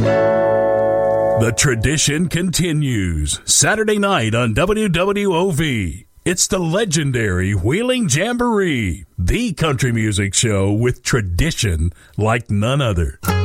The tradition continues. Saturday night on WWOV. It's the legendary Wheeling Jamboree, the country music show with tradition like none other.